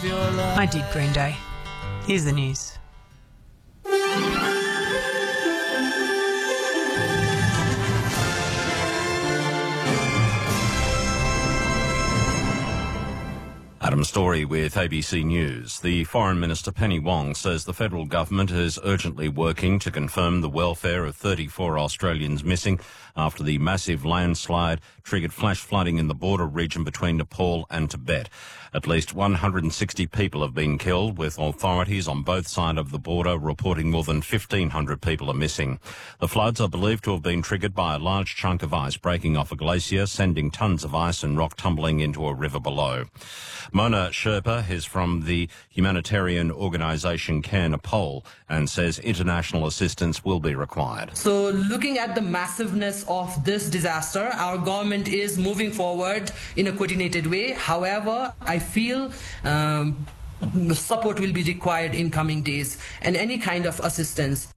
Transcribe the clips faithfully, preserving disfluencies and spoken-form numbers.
of your love. I did Green Day. Here's the news. Adam Story with A B C News. The Foreign Minister Penny Wong says the federal government is urgently working to confirm the welfare of thirty-four Australians missing after the massive landslide triggered flash flooding in the border region between Nepal and Tibet. At least one hundred sixty people have been killed, with authorities on both sides of the border reporting more than fifteen hundred people are missing. The floods are believed to have been triggered by a large chunk of ice breaking off a glacier, sending tons of ice and rock tumbling into a river below. Mona Sherpa is from the humanitarian organisation Care Nepal and says international assistance will be required. So looking at the massiveness of this disaster, our government is moving forward in a coordinated way. However, I feel um, support will be required in coming days and any kind of assistance.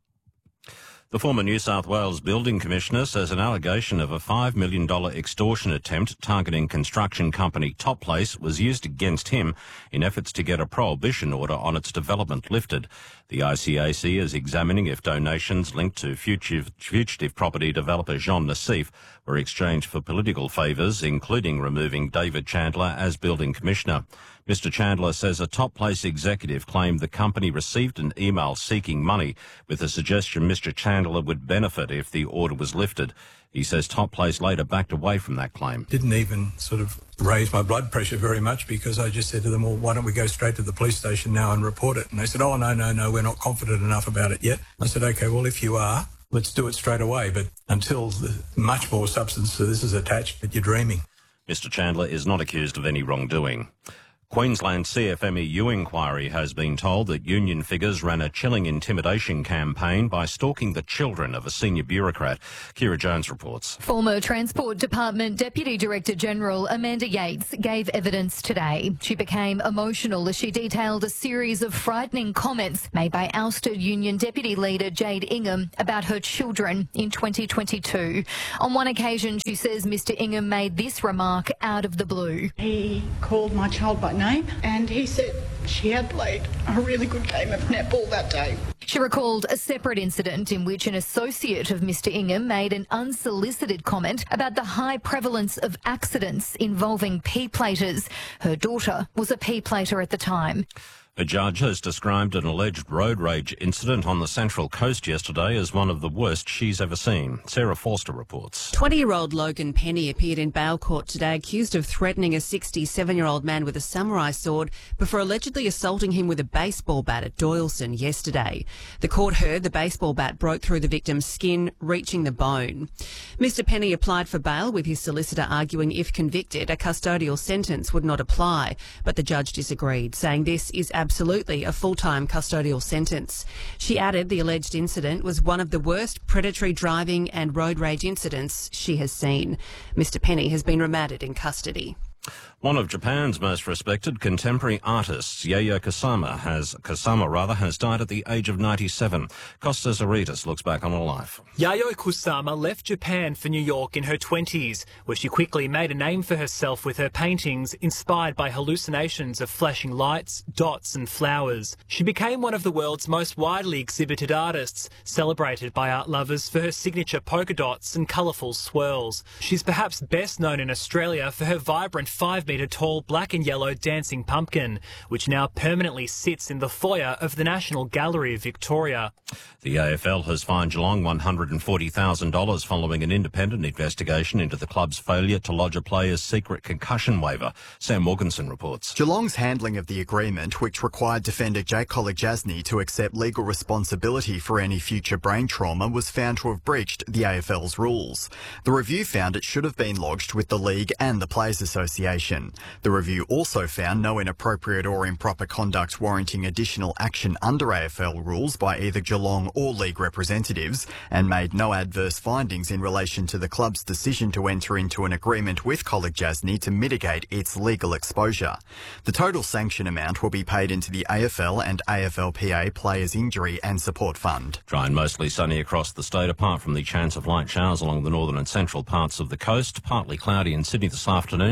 The former New South Wales Building Commissioner says an allegation of a five million dollars extortion attempt targeting construction company Top Place was used against him in efforts to get a prohibition order on its development lifted. The I C A C is examining if donations linked to fugitive, fugitive property developer Jean Nassif were exchanged for political favours, including removing David Chandler as Building Commissioner. Mister Chandler says a Top Place executive claimed the company received an email seeking money with the suggestion Mister Chandler would benefit if the order was lifted. He says Top Place later backed away from that claim. Didn't even sort of raise my blood pressure very much because I just said to them, well, why don't we go straight to the police station now and report it? And they said, oh, no, no, no, we're not confident enough about it yet. I said, OK, well, if you are, let's do it straight away. But until the much more substance to this is attached, but you're dreaming. Mister Chandler is not accused of any wrongdoing. Queensland C F M E U inquiry has been told that union figures ran a chilling intimidation campaign by stalking the children of a senior bureaucrat. Kira Jones reports. Former Transport Department Deputy Director General Amanda Yates gave evidence today. She became emotional as she detailed a series of frightening comments made by ousted union deputy leader Jade Ingham about her children in twenty twenty-two. On one occasion, she says Mister Ingham made this remark out of the blue. He called my child by name and he said she had played a really good game of netball that day. She recalled a separate incident in which an associate of Mister Ingham made an unsolicited comment about the high prevalence of accidents involving P-platers. Her daughter was a P-plater at the time. A judge has described an alleged road rage incident on the Central Coast yesterday as one of the worst she's ever seen. Sarah Forster reports. twenty-year-old Logan Penny appeared in bail court today accused of threatening a sixty-seven-year-old man with a samurai sword before allegedly assaulting him with a baseball bat at Doyleson yesterday. The court heard the baseball bat broke through the victim's skin, reaching the bone. Mister Penny applied for bail with his solicitor arguing if convicted, a custodial sentence would not apply, but the judge disagreed, saying this is absolutely a full-time custodial sentence. She added the alleged incident was one of the worst predatory driving and road rage incidents she has seen. Mister Penny has been remanded in custody. One of Japan's most respected contemporary artists, Yayoi Kusama, has Kusama rather has died at the age of ninety-seven. Costas Aritas looks back on her life. Yayoi Kusama left Japan for New York in her twenties, where she quickly made a name for herself with her paintings inspired by hallucinations of flashing lights, dots and flowers. She became one of the world's most widely exhibited artists, celebrated by art lovers for her signature polka dots and colourful swirls. She's perhaps best known in Australia for her vibrant five metre tall black and yellow dancing pumpkin, which now permanently sits in the foyer of the National Gallery of Victoria. The A F L has fined Geelong one hundred forty thousand dollars following an independent investigation into the club's failure to lodge a player's secret concussion waiver. Sam Morganson reports. Geelong's handling of the agreement, which required defender Jake Kolodjasny to accept legal responsibility for any future brain trauma, was found to have breached the A F L's rules. The review found it should have been lodged with the league and the Players Association. The review also found no inappropriate or improper conduct warranting additional action under A F L rules by either Geelong or league representatives, and made no adverse findings in relation to the club's decision to enter into an agreement with Kolodjasny to mitigate its legal exposure. The total sanction amount will be paid into the A F L and A F L P A Players Injury and Support Fund. Dry and mostly sunny across the state, apart from the chance of light showers along the northern and central parts of the coast. Partly cloudy in Sydney this afternoon, sunny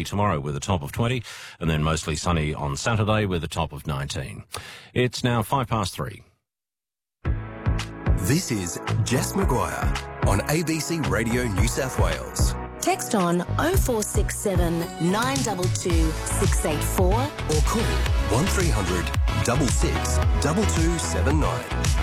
tomorrow with a top of twenty, and then mostly sunny on Saturday with a top of nineteen. It's now five past three. This is Jess Maguire on A B C Radio New South Wales. Text on oh four six seven, nine two two, six eight four or call one three hundred, six six, two two seven nine.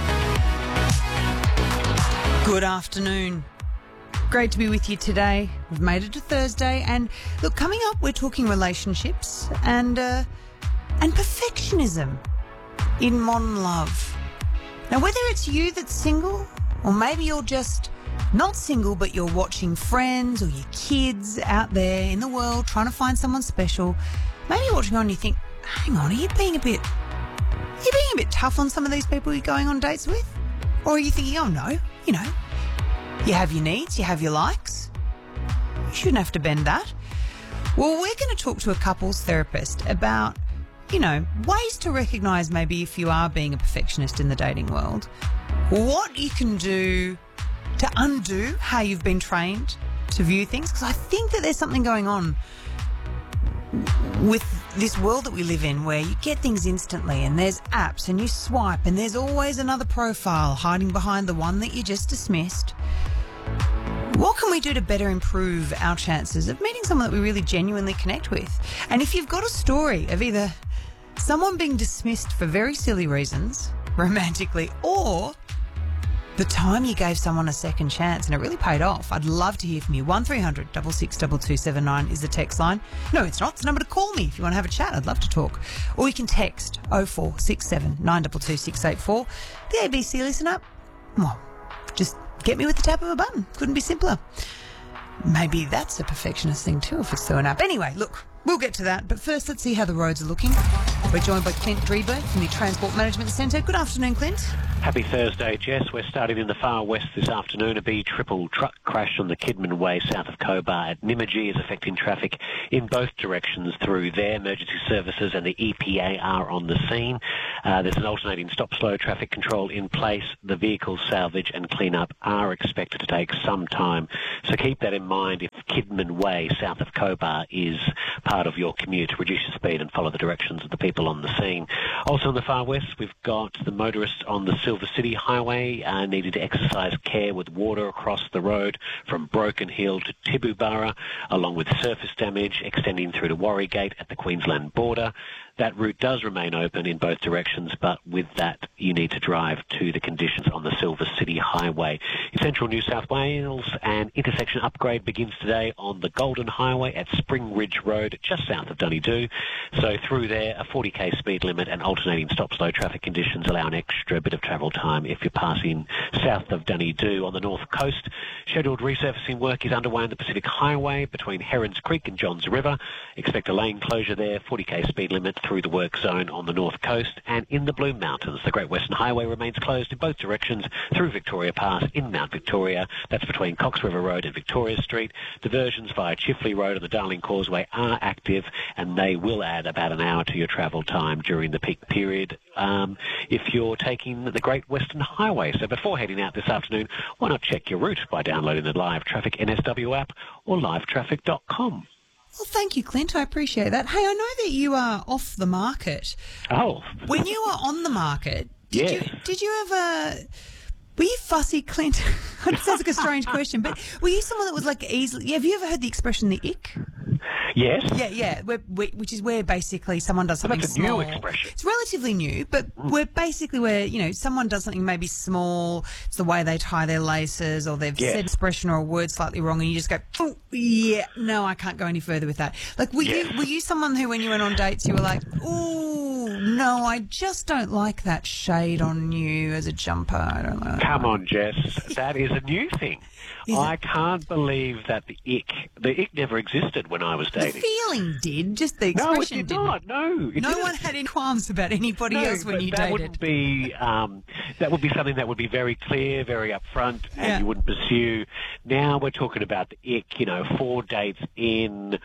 Good afternoon. Great to be with you today. We've made it to Thursday, and look, coming up, we're talking relationships and uh, and perfectionism in modern love. Now, whether it's you that's single, or maybe you're just not single, but you're watching friends or your kids out there in the world trying to find someone special, maybe you're watching on and you think, hang on, are you being a bit, are you being a bit tough on some of these people you're going on dates with? Or are you thinking, oh no, you know, you have your needs, you have your likes, you shouldn't have to bend that. Well, we're going to talk to a couples therapist about, you know, ways to recognise maybe if you are being a perfectionist in the dating world, what you can do to undo how you've been trained to view things. Because I think that there's something going on with this world that we live in where you get things instantly and there's apps and you swipe and there's always another profile hiding behind the one that you just dismissed. What can we do to better improve our chances of meeting someone that we really genuinely connect with? And if you've got a story of either someone being dismissed for very silly reasons, romantically, or the time you gave someone a second chance and it really paid off, I'd love to hear from you. one three hundred, six six, two two seven nine is the text line. No, it's not. It's the number to call me if you want to have a chat. I'd love to talk. Or you can text oh four six seven, nine two two, six eight four. The A B C Listen Up. Well, just get me with the tap of a button. Couldn't be simpler. Maybe that's a perfectionist thing too if it's through an app. Anyway, look, we'll get to that. But first, let's see how the roads are looking. We're joined by Clint Drieberg from the Transport Management Centre. Good afternoon, Clint. Happy Thursday, Jess. We're starting in the far west this afternoon. A B triple truck crash on the Kidman Way south of Cobar at Nymagee is affecting traffic in both directions through there. Emergency services and the E P A are on the scene. Uh, there's an alternating stop-slow traffic control in place. The vehicle salvage and clean-up are expected to take some time. So keep that in mind if Kidman Way south of Cobar is part of your commute. Reduce your speed and follow the directions of the people on the scene. Also in the far west, we've got the motorists on the Silver City Highway uh, needing to exercise care with water across the road from Broken Hill to Tibooburra, along with surface damage extending through to Warrygate at the Queensland border. That route does remain open in both directions, but with that, you need to drive to the conditions on the Silver City Highway. In central New South Wales, an intersection upgrade begins today on the Golden Highway at Spring Ridge Road, just south of Dunedoo. So through there, a forty k speed limit and alternating stop-slow traffic conditions allow an extra bit of travel time if you're passing south of Dunedoo. On the north coast, scheduled resurfacing work is underway on the Pacific Highway between Herons Creek and Johns River. Expect a lane closure there, forty k speed limit through the work zone on the north coast. And in the Blue Mountains, the Great Western Highway remains closed in both directions through Victoria Pass in Mount Victoria. That's between Cox River Road and Victoria Street. Diversions via Chifley Road and the Darling Causeway are active, and they will add about an hour to your travel time during the peak period um, if you're taking the Great Western Highway. So before heading out this afternoon, why not check your route by downloading the Live Traffic N S W app or live traffic dot com. Well, thank you, Clint. I appreciate that. Hey, I know that you are off the market. Oh. When you were on the market, did, yes. you, did you ever... Were you fussy, Clint? It sounds like a strange question, but were you someone that was like easily... Have you ever heard the expression the ick? Yes. Yeah, yeah, where, where, which is where basically someone does something That's a small. new expression. It's relatively new, but Mm. we're basically where, you know, someone does something maybe small, it's the way they tie their laces, or they've Yes. said expression or a word slightly wrong, and you just go, oh, yeah, no, I can't go any further with that. Like, were Yes. you were you someone who, when you went on dates, you were like, oh, no, I just don't like that shade on you as a jumper. I don't know. Come on, Jess. That is a new thing. Is I it? can't believe that the ick, the ick never existed when I was The dating. feeling did, just the No, it expression did didn't. not. No, it No didn't. one had any qualms about anybody No, else when but you that dated. wouldn't be um, that would be something that would be very clear, very upfront, and Yeah. you wouldn't pursue. Now we're talking about the ick, you know, four dates in,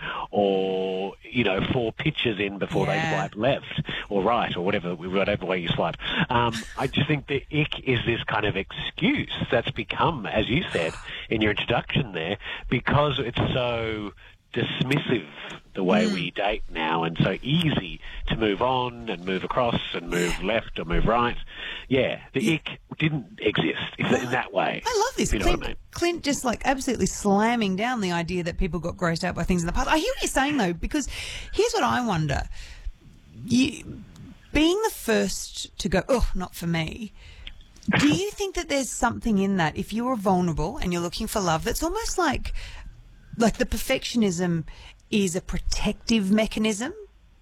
or you know, four pitches in before Yeah. they swipe left or right or whatever, whatever way you swipe. Um, I just think the ick is this kind of excuse that's become, as you said in your introduction there, because it's so dismissive the way mm. we date now, and so easy to move on and move across and move yeah. left or move right. Yeah, the yeah. ick didn't exist in, oh, in that way. I love this. You know Clint, what I mean? Clint just like absolutely slamming down the idea that people got grossed out by things in the past. I hear what you're saying though, because here's what I wonder. You, being the first to go, oh, not for me, do you think that there's something in that if you are vulnerable and you're looking for love that's almost like like the perfectionism is a protective mechanism?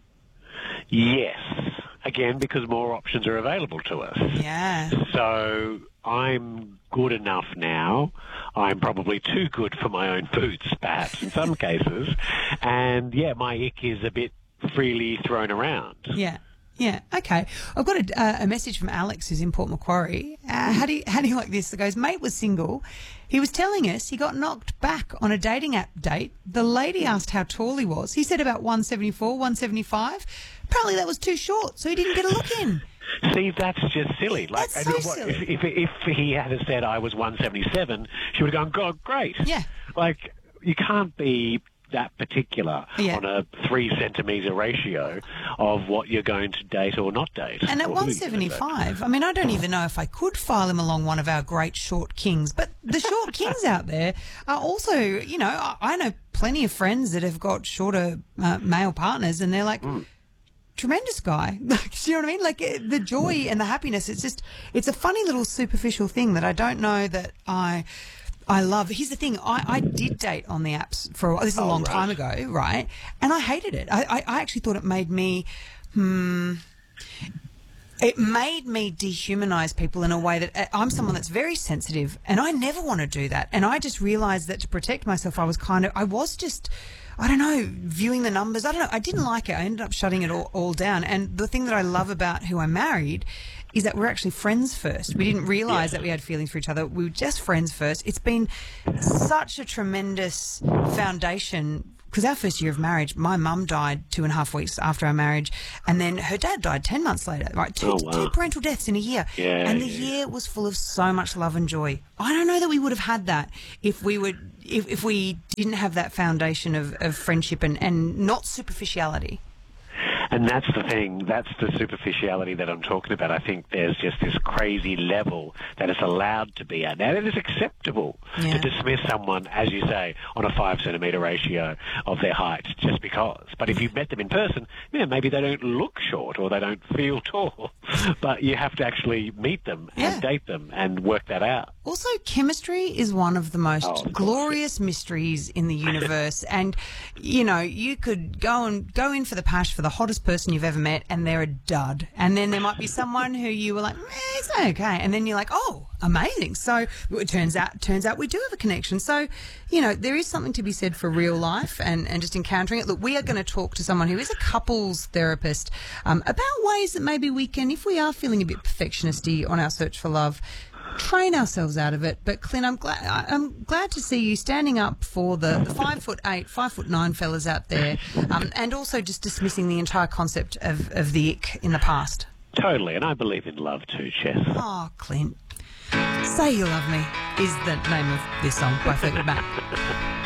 Yes. Again, because more options are available to us. Yeah. So I'm good enough now. I'm probably too good for my own boots, perhaps, in some cases. And, yeah, my ick is a bit freely thrown around. Yeah. Yeah, okay. I've got a, uh, a message from Alex, who's in Port Macquarie. Uh, how do you, how do you like this? It goes, mate was single. He was telling us he got knocked back on a dating app date. The lady asked how tall he was. He said about one seventy-four, one seventy-five. Apparently that was too short, so he didn't get a look in. See, that's just silly. Like, that's so what, silly. If, if, if he had said I was one seventy-seven, she would have gone, God, great. Yeah. Like, you can't be that particular yeah. on a three centimetre ratio of what you're going to date or not date. And at one seventy-five, I mean, I don't even know if I could file him along one of our great short kings, but the short kings out there are also, you know, I, I know plenty of friends that have got shorter uh, male partners, and they're like, mm. tremendous guy. Like, do you know what I mean? Like uh, the joy and the happiness, it's just, it's a funny little superficial thing that I don't know that I... I love. Here's the thing. I, I did date on the apps for a while. This is a oh, long right. time ago, right? And I hated it. I, I, I actually thought it made me, hmm, it made me dehumanize people in a way that I'm someone that's very sensitive, and I never want to do that. And I just realized that to protect myself, I was kind of, I was just, I don't know, viewing the numbers. I don't know. I didn't like it. I ended up shutting it all, all down. And the thing that I love about who I married is that we're actually friends first. We didn't realise that we had feelings for each other. We were just friends first. It's been such a tremendous foundation, because our first year of marriage, my mum died two and a half weeks after our marriage, and then her dad died ten months later, right? Two, oh, wow. two parental deaths in a year. Yeah, and the yeah. year was full of so much love and joy. I don't know that we would have had that if we would, if, if we didn't have that foundation of, of friendship and, and not superficiality. And that's the thing, that's the superficiality that I'm talking about. I think there's just this crazy level that is allowed to be at. Now, it is acceptable yeah. to dismiss someone, as you say, on a five centimetre ratio of their height just because. But if you've met them in person, you know, maybe they don't look short or they don't feel tall, but you have to actually meet them yeah. and date them and work that out. Also, chemistry is one of the most oh, of glorious course. mysteries in the universe. And, you know, you could go and go in for the pash for the hottest person you've ever met, and they're a dud. And then there might be someone who you were like, eh, it's okay. And then you're like, oh, amazing. So it turns out, turns out we do have a connection. So, you know, there is something to be said for real life and, and just encountering it. Look, we are going to talk to someone who is a couples therapist um, about ways that maybe we can, if we are feeling a bit perfectionisty on our search for love, train ourselves out of it. But Clint, I'm glad I'm glad to see you standing up for the, the five foot eight, five foot nine fellas out there, um, and also just dismissing the entire concept of, of the ick in the past. Totally, and I believe in love too, Chess. Oh, Clint, Say You Love Me is the name of this song by Fleetwood Mac.